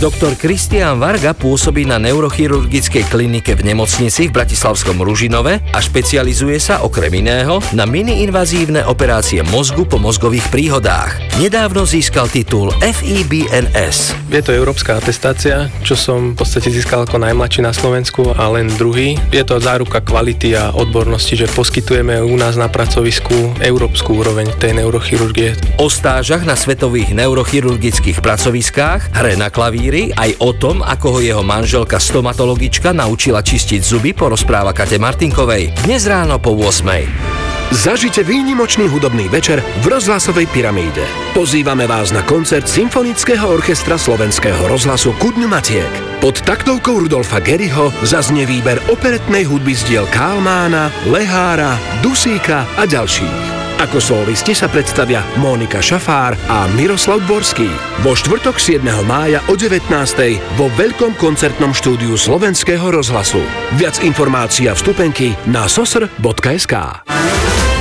Doktor Kristián Varga pôsobí na neurochirurgickej klinike v nemocnici v bratislavskom Ružinove a špecializuje sa okrem iného na miniinvazívne operácie mozgu po mozgových príhodách. Nedávno získal titul FIBNS. Je to európska atestácia, čo som v podstate získal ako najmladší na Slovensku a len druhý. Je to záruka kvality a odbornosti, že poskytujeme u nás na pracovisku európsku úroveň tej neurochirurgie. O stážach na svetových neurochirurgických pracoviskách, hre na klavíri, aj o tom, ako ho jeho manželka stomatologička naučila čistiť zuby, porozpráva Kate Martinkovej. Dnes ráno po 8:00. Zažite výnimočný hudobný večer v rozhlasovej pyramíde. Pozývame vás na koncert Symfonického orchestra Slovenského rozhlasu Ku dňu Matiek. Pod taktovkou Rudolfa Geriho zaznie výber operetnej hudby z diel Kálmána, Lehára, Dusíka a ďalších. Ako solisti sa predstavia Mónika Šafár a Miroslav Dvorský. Vo štvrtok 7. mája o 19:00 vo veľkom koncertnom štúdiu Slovenského rozhlasu. Viac informácií a vstupenky na sosr.sk.